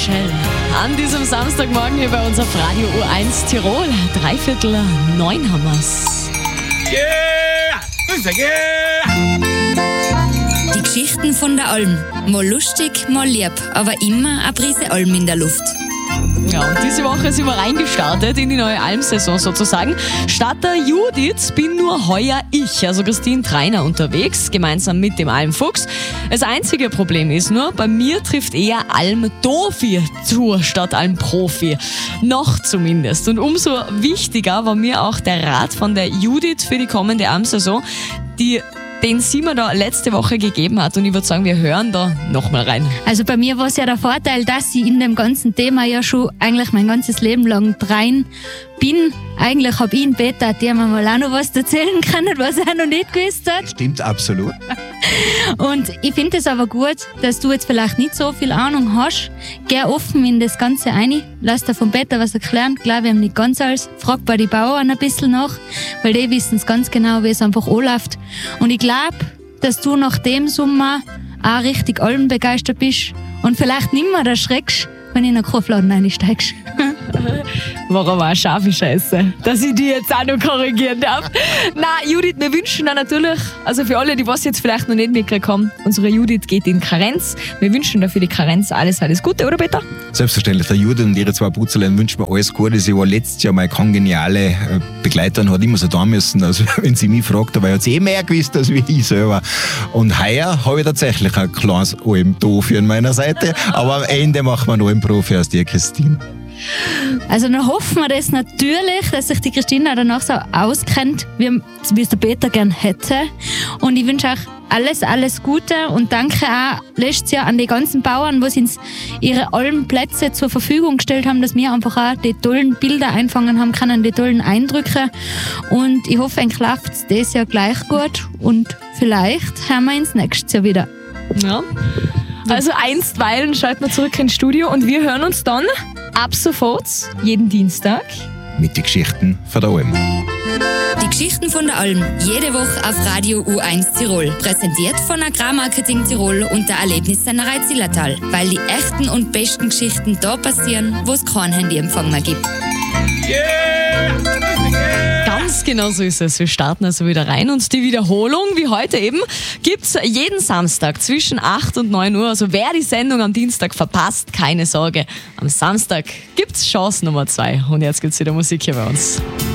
Michelle. An diesem Samstagmorgen hier bei uns auf Radio U1 Tirol. 8:45 haben wir's. Yeah! Die Geschichten von der Alm. Mal lustig, mal lieb, aber immer eine Prise Alm in der Luft. Ja, und diese Woche sind wir reingestartet in die neue Almsaison sozusagen. Statt der Judith bin nur heuer ich, also Christine Treiner, unterwegs, gemeinsam mit dem Almfuchs. Das einzige Problem ist nur, bei mir trifft eher Almdofi zu, statt Almprofi. Noch zumindest. Und umso wichtiger war mir auch der Rat von der Judith für die kommende Almsaison, den sie mir da letzte Woche gegeben hat. Und ich würde sagen, wir hören da nochmal rein. Also bei mir war es ja der Vorteil, dass ich in dem ganzen Thema ja schon eigentlich mein ganzes Leben lang rein bin. Eigentlich habe ich ihn Peter, der mir mal auch noch was erzählen kann, was er noch nicht gewusst hat. Stimmt, absolut. Und ich finde es aber gut, dass du jetzt vielleicht nicht so viel Ahnung hast. Geh offen in das Ganze rein. Lass dir von Peter was erklären. Klar, wir haben nicht ganz alles. Frag bei den Bauern ein bisschen nach, weil die wissen es ganz genau, wie es einfach anläuft. Und ich glaube, dass du nach dem Sommer auch richtig almbegeistert bist und vielleicht nicht mehr erschreckst, wenn du in einen Kaufladen einsteigst. War aber auch scharfe Scheiße, dass ich die jetzt auch noch korrigieren darf. Na, Judith, wir wünschen dir natürlich, also für alle, die was jetzt vielleicht noch nicht mitgekriegt haben, unsere Judith geht in Karenz. Wir wünschen dir für die Karenz alles Gute, oder Peter? Selbstverständlich, der Judith und ihre zwei Putzerlein wünschen mir alles Gute. Sie war letztes Jahr meine kongeniale Begleiterin, hat immer so da müssen. Also wenn sie mich fragt, dabei hat sie mehr gewusst als wie ich selber. Und heuer habe ich tatsächlich ein kleines Alm-Profi an meiner Seite, aber am Ende machen wir einen Alm-Profi aus dir, Christine. Also dann hoffen wir das natürlich, dass sich die Christine danach so auskennt, wie es der Peter gern hätte. Und ich wünsche euch alles Gute und danke auch letztes Jahr an die ganzen Bauern, die uns ihre Almplätze zur Verfügung gestellt haben, dass wir einfach auch die tollen Bilder einfangen haben können, die tollen Eindrücke. Und ich hoffe, euch läuft es dieses Jahr gleich gut und vielleicht hören wir uns nächstes Jahr wieder. Ja. Also einstweilen schalten wir zurück ins Studio und wir hören uns dann ab sofort jeden Dienstag Mit den Geschichten von der Alm. Die Geschichten von der Alm. Jede Woche auf Radio U1 Tirol. Präsentiert von Agrarmarketing Tirol und der Erlebnissennerei Zillertal. Weil die echten und besten Geschichten da passieren, wo es keinen Handyempfang mehr gibt. Ganz genau so ist es. Wir starten also wieder rein und die Wiederholung, wie heute eben, gibt's jeden Samstag zwischen 8 und 9 Uhr. Also wer die Sendung am Dienstag verpasst, keine Sorge. Am Samstag gibt's Chance Nummer 2. Und jetzt gibt's wieder Musik hier bei uns.